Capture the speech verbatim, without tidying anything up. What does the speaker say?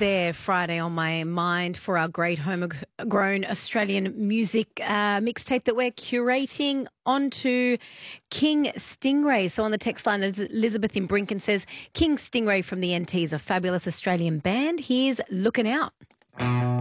there, Friday on My Mind, for our great homegrown Australian music uh, mixtape that we're curating onto King Stingray. So on the text line, Elizabeth in Brinken says, King Stingray from the N T is a fabulous Australian band. Here's Looking Out.